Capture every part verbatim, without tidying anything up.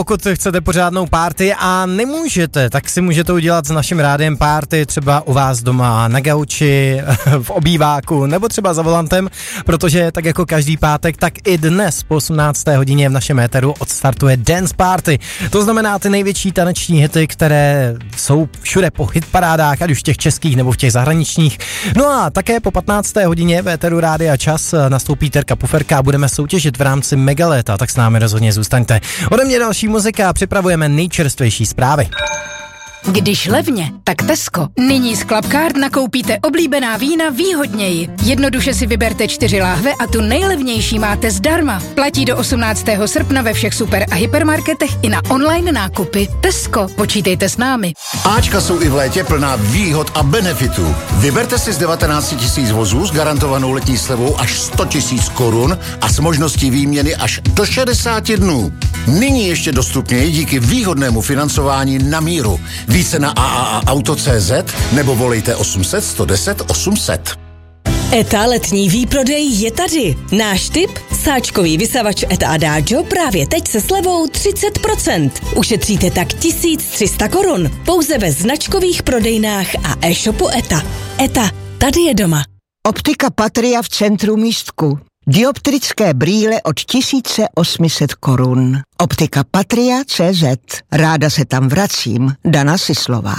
Pokud chcete pořádnou party a nemůžete, tak si můžete udělat s naším rádiem party třeba u vás doma na gauči, v obýváku nebo třeba za volantem, protože tak jako každý pátek, tak i dnes po osmnácté hodině v našem éteru odstartuje Dance Party. To znamená ty největší taneční hity, které jsou všude po hitparádách, ať už v těch českých nebo v těch zahraničních. No a také po patnácté hodině v éteru Rádia Čas nastoupí Terka Puferka a budeme soutěžit v rámci Megaléta, tak s námi rozhodně zůstaňte. Ode mě další muzika a připravujeme nejčerstvější zprávy. Když levně, tak Tesco. Nyní z Clubcard nakoupíte oblíbená vína výhodněji. Jednoduše si vyberte čtyři láhve a tu nejlevnější máte zdarma. Platí do osmnáctého srpna ve všech super a hypermarketech i na online nákupy. Tesco, počítejte s námi. Áčka jsou i v létě plná výhod a benefitů. Vyberte si z devatenáct tisíc vozů s garantovanou letní slevou až sto tisíc korun a s možností výměny až do šedesáti dnů. Nyní ještě dostupněji díky výhodnému financování na míru. Více na a a a auto tečka cé zet nebo volejte osm set, sto deset, osm set. ETA letní výprodej je tady. Náš tip? Sáčkový vysavač ETA Adagio právě teď se slevou třicet procent. Ušetříte tak tisíc tři sta korun. Pouze ve značkových prodejnách a e-shopu ETA. ETA, tady je doma. Optika Patria v centru Místku. Dioptrické brýle od tisíc osm set korun. Optika Patria tečka cé zet. Ráda se tam vracím. Dana Sislová.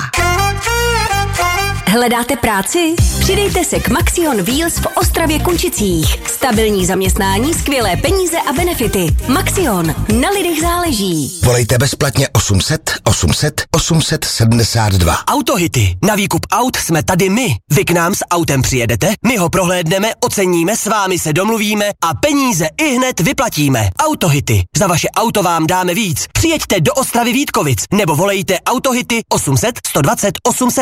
Hledáte práci? Přidejte se k Maxion Wheels v Ostravě Kunčicích. Stabilní zaměstnání, skvělé peníze a benefity. Maxion. Na lidech záleží. Volejte bezplatně osm set, osm set, osm set sedmdesát dva. Autohity. Na výkup aut jsme tady my. Vy k nám s autem přijedete, my ho prohlédneme, oceníme, s vámi se domluvíme a peníze i hned vyplatíme. Autohity. Za vaše auto vám dáme víc. Přijeďte do Ostravy Vítkovic nebo volejte Autohity osm set, sto dvacet, osm set.